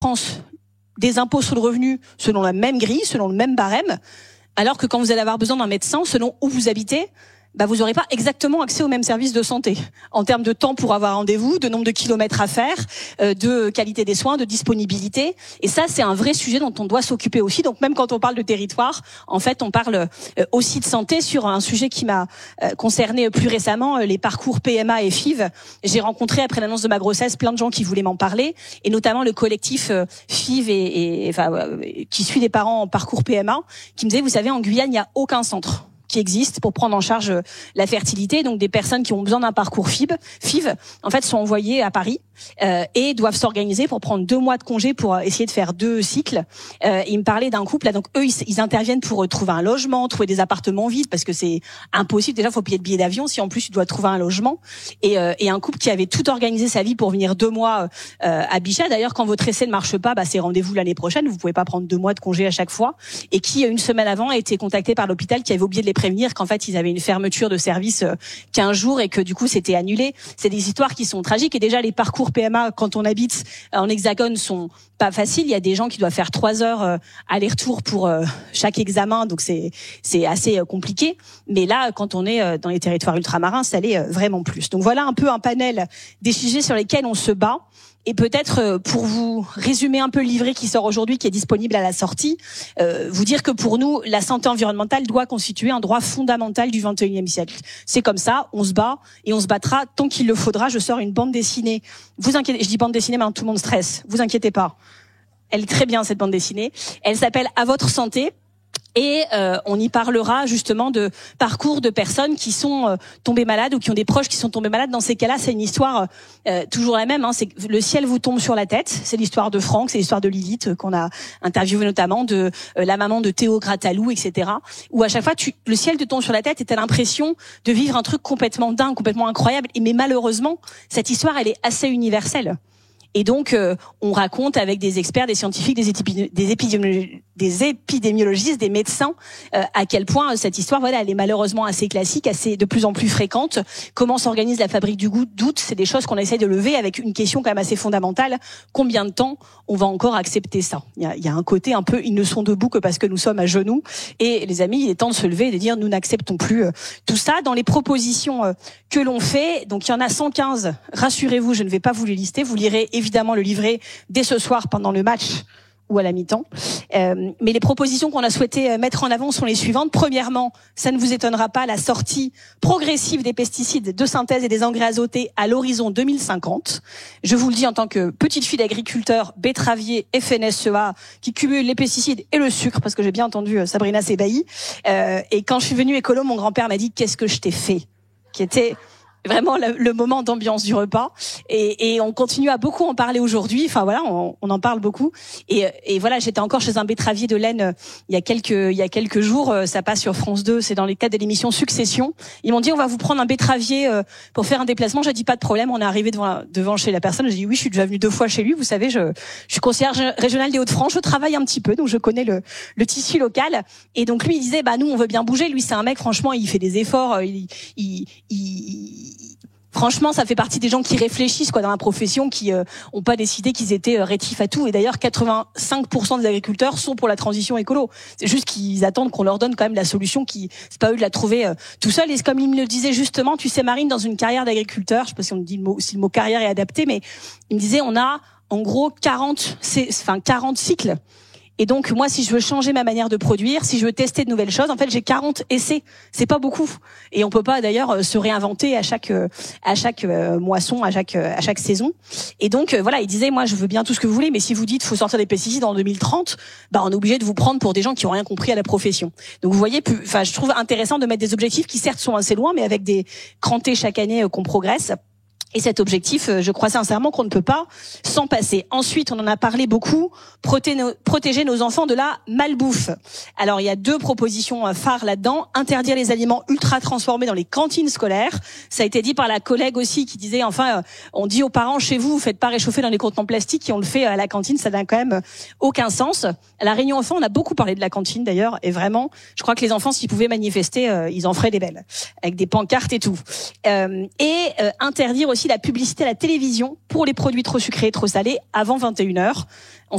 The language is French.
France des impôts sur le revenu selon la même grille, selon le même barème, alors que quand vous allez avoir besoin d'un médecin, selon où vous habitez, vous n'aurez pas exactement accès aux mêmes services de santé en termes de temps pour avoir rendez-vous, de nombre de kilomètres à faire, de qualité des soins, de disponibilité. Et ça, c'est un vrai sujet dont on doit s'occuper aussi. Donc même quand on parle de territoire, en fait, on parle aussi de santé sur un sujet qui m'a concerné plus récemment, les parcours PMA et FIV. J'ai rencontré après l'annonce de ma grossesse plein de gens qui voulaient m'en parler, et notamment le collectif FIV qui suit les parents en parcours PMA, qui me disait, vous savez, en Guyane, il n'y a aucun centre qui existe pour prendre en charge la fertilité. Donc des personnes qui ont besoin d'un parcours FIV, en fait, sont envoyées à Paris et doivent s'organiser pour prendre 2 mois de congé pour essayer de faire 2 cycles. Il me parlait d'un couple, là, donc eux, ils interviennent pour trouver un logement, trouver des appartements vides, parce que c'est impossible. Déjà, il faut payer le billet d'avion, si en plus tu dois trouver un logement. Et un couple qui avait tout organisé sa vie pour venir 2 mois à Bichat. D'ailleurs, quand votre essai ne marche pas, c'est rendez-vous l'année prochaine. Vous pouvez pas prendre 2 mois de congé à chaque fois. Et qui, une semaine avant, a été contacté par l'hôpital qui avait oublié de les prévenir qu'en fait, ils avaient une fermeture de service 15 jours et que du coup, c'était annulé. C'est des histoires qui sont tragiques. Et déjà, les parcours PMA, quand on habite en Hexagone, sont pas faciles. Il y a des gens qui doivent faire 3 heures aller-retour pour chaque examen. Donc, c'est assez compliqué. Mais là, quand on est dans les territoires ultramarins, ça l'est vraiment plus. Donc, voilà un peu un panel des sujets sur lesquels on se bat. Et peut-être, pour vous résumer un peu le livret qui sort aujourd'hui, qui est disponible à la sortie, vous dire que pour nous, la santé environnementale doit constituer un droit fondamental du XXIe siècle. C'est comme ça, on se bat et on se battra tant qu'il le faudra. Je sors une bande dessinée. Vous inquiétez, je dis bande dessinée, mais tout le monde stresse. Vous inquiétez pas. Elle est très bien, cette bande dessinée. Elle s'appelle « À votre santé ». Et on y parlera justement de parcours de personnes qui sont tombées malades ou qui ont des proches qui sont tombés malades. Dans ces cas-là, c'est une histoire toujours la même. C'est que le ciel vous tombe sur la tête. C'est l'histoire de Franck, c'est l'histoire de Lilith qu'on a interviewé notamment, de la maman de Théo Gratalou, etc. Où à chaque fois, le ciel te tombe sur la tête et t'as l'impression de vivre un truc complètement dingue, complètement incroyable. Mais malheureusement, cette histoire, elle est assez universelle. Et donc, on raconte avec des experts, des scientifiques, des épidémiologistes, des médecins, à quel point cette histoire, elle est malheureusement assez classique, assez de plus en plus fréquente. Comment s'organise la fabrique du doute? C'est des choses qu'on essaie de lever avec une question quand même assez fondamentale. Combien de temps on va encore accepter ça? Il y a un côté un peu, ils ne sont debout que parce que nous sommes à genoux. Et les amis, il est temps de se lever et de dire, nous n'acceptons plus tout ça. Dans les propositions que l'on fait, donc il y en a 115, rassurez-vous, je ne vais pas vous les lister, vous lirez évidemment le livret dès ce soir pendant le match ou à la mi-temps. Mais les propositions qu'on a souhaité mettre en avant sont les suivantes. Premièrement, ça ne vous étonnera pas, la sortie progressive des pesticides de synthèse et des engrais azotés à l'horizon 2050. Je vous le dis en tant que petite fille d'agriculteur, betteravier, FNSEA, qui cumule les pesticides et le sucre, parce que j'ai bien entendu Sabrina Sebaï. Et quand je suis venue écolo, mon grand-père m'a dit « Qu'est-ce que je t'ai fait ?» qui était vraiment le moment d'ambiance du repas, et on continue à beaucoup en parler aujourd'hui. Enfin voilà, on en parle beaucoup. Et voilà, j'étais encore chez un betteravier de l'Aisne il y a quelques jours. Ça passe sur France 2. C'est dans le cadre de l'émission Succession. Ils m'ont dit, on va vous prendre un betteravier pour faire un déplacement. J'ai dit pas de problème. On est arrivé devant chez la personne. J'ai dit oui, je suis déjà venue 2 fois chez lui. Vous savez, je suis conseillère régionale des Hauts-de-France. Je travaille un petit peu, donc je connais le tissu local. Et donc lui, il disait, nous, on veut bien bouger. Lui, c'est un mec, franchement, il fait des efforts. Franchement, ça fait partie des gens qui réfléchissent dans la profession, qui ont pas décidé qu'ils étaient rétifs à tout. Et d'ailleurs, 85% des agriculteurs sont pour la transition écolo. C'est juste qu'ils attendent qu'on leur donne quand même la solution, c'est pas eux de la trouver tout seul. Et comme il me le disait justement, tu sais Marine, dans une carrière d'agriculteur, je sais pas si si le mot carrière est adapté, mais il me disait, on a en gros 40 cycles. Et donc, moi, si je veux changer ma manière de produire, si je veux tester de nouvelles choses, en fait, j'ai 40 essais. C'est pas beaucoup. Et on peut pas, d'ailleurs, se réinventer à chaque moisson, à chaque saison. Et donc, voilà, il disait, moi, je veux bien tout ce que vous voulez, mais si vous dites, faut sortir des pesticides en 2030, on est obligé de vous prendre pour des gens qui ont rien compris à la profession. Donc, vous voyez, je trouve intéressant de mettre des objectifs qui, certes, sont assez loin, mais avec des crantés chaque année qu'on progresse. Et cet objectif, je crois sincèrement qu'on ne peut pas s'en passer. Ensuite, on en a parlé beaucoup, protéger nos enfants de la malbouffe. Alors, il y a 2 propositions phares là-dedans. Interdire les aliments ultra transformés dans les cantines scolaires. Ça a été dit par la collègue aussi qui disait, on dit aux parents, chez vous, vous faites pas réchauffer dans les contenants plastiques, et on le fait à la cantine, ça n'a quand même aucun sens. À la Réunion Enfants, on a beaucoup parlé de la cantine d'ailleurs, et vraiment, je crois que les enfants, s'ils pouvaient manifester, ils en feraient des belles, avec des pancartes et tout. Interdire aussi aussi la publicité à la télévision pour les produits trop sucrés et trop salés avant 21h.